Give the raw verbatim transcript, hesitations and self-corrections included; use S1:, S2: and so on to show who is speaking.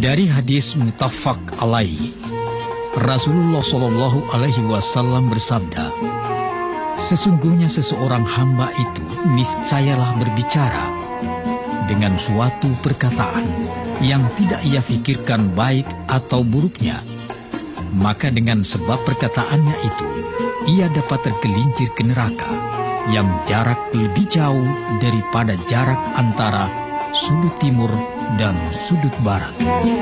S1: Dari hadis muttafaq alaihi, Rasulullah Shallallahu Alaihi Wasallam bersabda, sesungguhnya seseorang hamba itu niscayalah berbicara dengan suatu perkataan yang tidak ia pikirkan baik atau buruknya, maka dengan sebab perkataannya itu ia dapat tergelincir ke neraka yang jarak lebih jauh daripada jarak antara sudut timur dan sudut barat.